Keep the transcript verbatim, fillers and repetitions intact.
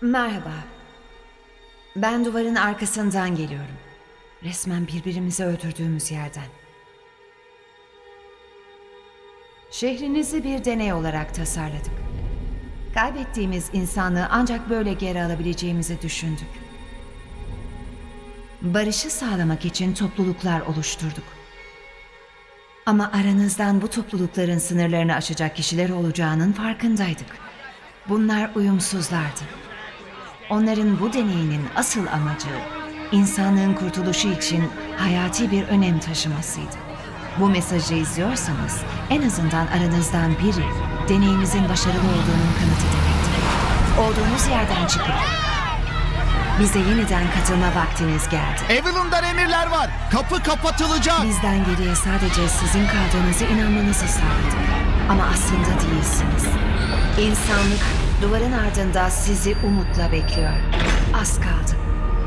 Merhaba. Ben duvarın arkasından geliyorum. Resmen birbirimizi öldürdüğümüz yerden. Şehrinizi bir deney olarak tasarladık. Kaybettiğimiz insanlığı ancak böyle geri alabileceğimizi düşündük. Barışı sağlamak için topluluklar oluşturduk. Ama aranızdan bu toplulukların sınırlarını aşacak kişiler olacağının farkındaydık. Bunlar uyumsuzlardı. Onların bu deneyinin asıl amacı, insanlığın kurtuluşu için hayati bir önem taşımasıydı. Bu mesajı izliyorsanız, en azından aranızdan biri, deneyimizin başarılı olduğunun kanıtı demektir. Olduğunuz yerden çıkıp, bize yeniden katılma vaktiniz geldi. Evelyn'dan emirler var. Kapı kapatılacak. Bizden geriye sadece sizin kaldığınızı inanmanızı sağladık. Ama aslında değilsiniz. İnsanlık duvarın ardında sizi umutla bekliyor. Az kaldı.